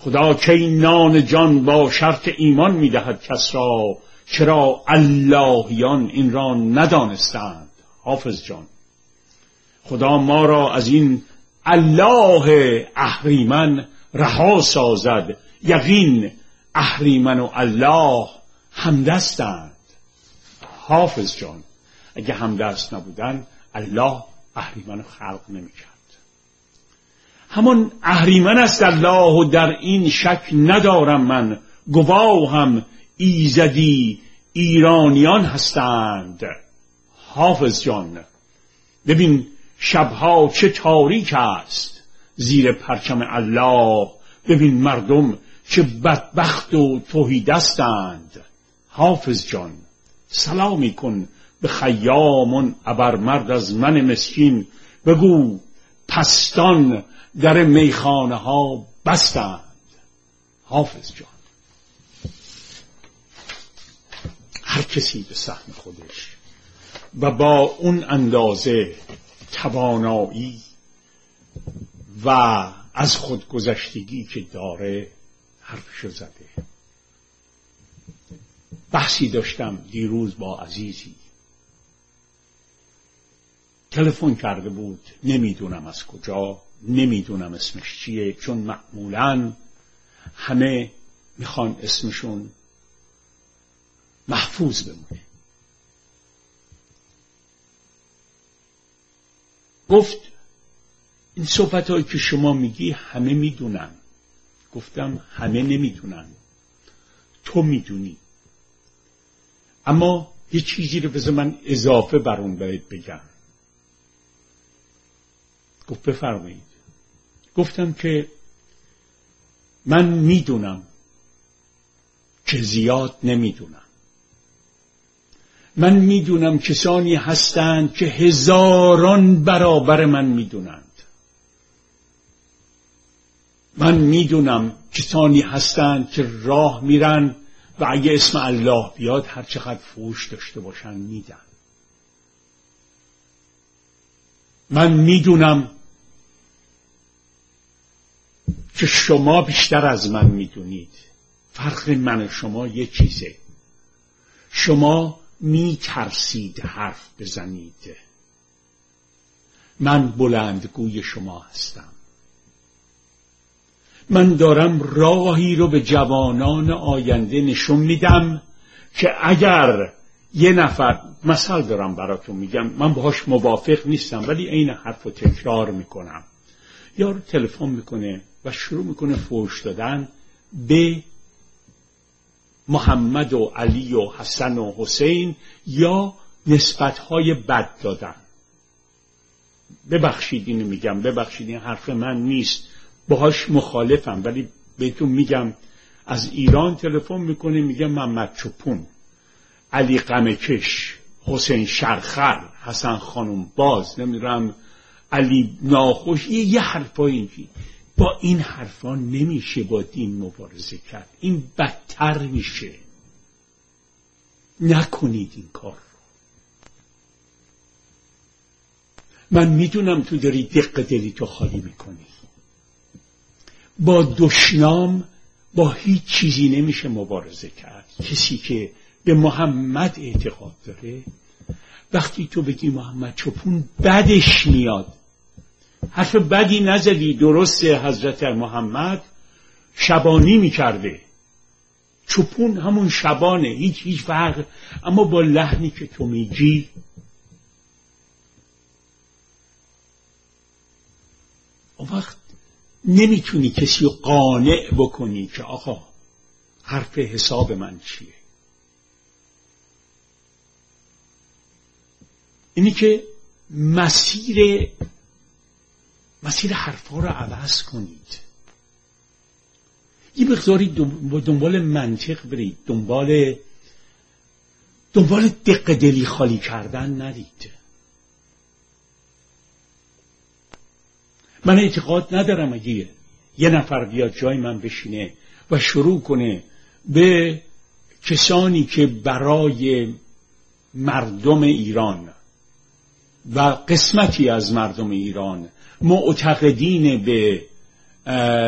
خدا کی نان جان با شرط ایمان میدهد کس را، چرا اللهیان این را ندانستند. حافظ جان، خدا ما را از این الله اهریمن رها سازد. یقین اهریمن و الله همدستند. حافظ جان، اگه همدست نبودن الله اهریمن رو خلق نمی‌کرد. همان اهریمن است الله و در این شک ندارم من، گواهم ایزدی ایرانیان هستند. حافظ جان، ببین شبها چه تاریک است زیر پرچم الله، ببین مردم چه بدبخت و تهیدستند. حافظ جان، سلامی کن به خیامون ابرمرد از من مسکین، بگو پستان در میخانه ها بستند. حافظ جان، هر کسی به سهم خودش و با اون اندازه توانایی و از خودگذشتگی که داره حرفشو زده. بحثی داشتم دیروز با عزیزی، تلفن کرده بود، نمیدونم از کجا، نمیدونم اسمش چیه، چون معمولاً همه میخوان اسمشون محفوظ بمونه. گفت این صحبتایی که شما میگی همه میدونن. گفتم همه نمیدونن، تو میدونی، اما یه چیزی رو بذار من اضافه بر اون باید بگم. گفت بفرمایید. گفتم که من میدونم که زیاد نمیدونم. من میدونم کسانی هستند که هزاران برابر من میدونند. من میدونم کسانی هستند که راه میرن و اگه اسم الله بیاد هر چقدر فحش داشته باشن میدن. من میدونم که شما بیشتر از من میدونید. فرق من و شما یه چیزه، شما میترسید حرف بزنید، من بلندگوی شما هستم. من دارم راهی رو به جوانان آینده نشون میدم که اگر یه نفر، مثال دارم براتون میگم، من باهاش موافق نیستم ولی این حرف رو تکرار میکنم. یارو تلفن میکنه و شروع میکنه فحش دادن به محمد و علی و حسن و حسین یا نسبتهای بد دادن. ببخشید اینو میگم، ببخشید این حرف من نیست، باهاش مخالفم، ولی بهتون میگم از ایران تلفن میکنه میگه محمد چپون، علی غمکش، حسین شرخر، حسن خانم باز، نمیدونم علی ناخوش، یه حرفا اینجی. با این حرفا نمیشه با دین مبارزه کرد، این بدتر میشه. نکنید این کار رو. من میدونم تو داری دق دلی تو خالی میکنی. با دشنام با هیچ چیزی نمیشه مبارزه کرد. کسی که به محمد اعتقاد داره وقتی تو بگی محمد چپون بدش میاد. حرف بدی نزدی، درسته حضرت محمد شبانی میکرده، چپون همون شبانه، هیچ فرق، اما با لحنی که تو میگی اون وقت نمیتونی کسی رو قانع بکنی که آقا حرف حساب من چیه. اینی که مسیر حرفا رو عوض کنید. یه مقداری دنبال منطق برید، دنبال دق دلی خالی کردن نرید. من اعتقاد ندارم اگه یه نفر بیاد جای من بشینه و شروع کنه به کسانی که برای مردم ایران و قسمتی از مردم ایران معتقدین به